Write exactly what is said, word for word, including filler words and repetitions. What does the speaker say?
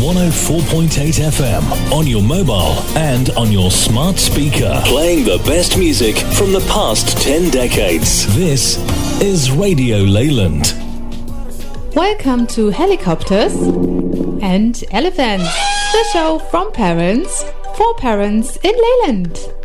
one oh four point eight F M on your mobile and on your smart speaker. Playing the best music from the past ten decades. This is Radio Leyland. Welcome to Helicopters and Elephants, the show from parents for parents in Leyland.